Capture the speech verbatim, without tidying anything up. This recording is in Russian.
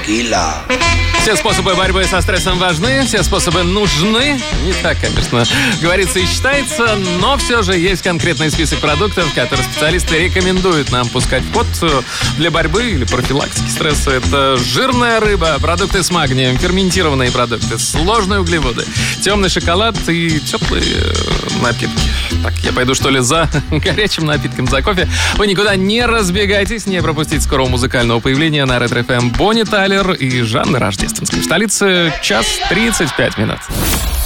Tequila. Все способы борьбы со стрессом важны, все способы нужны. Не так, конечно, говорится и считается, но все же есть конкретный список продуктов, которые специалисты рекомендуют нам пускать в ход для борьбы или профилактики стресса. Это жирная рыба, продукты с магнием, ферментированные продукты, сложные углеводы, темный шоколад и теплые напитки. Так, я пойду, что ли, за горячим напитком, за кофе. Вы никуда не разбегайтесь, не пропустите скорого музыкального появления на Ретро эф эм Бонни Тайлер и Жанны Рождественской. В столице час тридцать пять минут.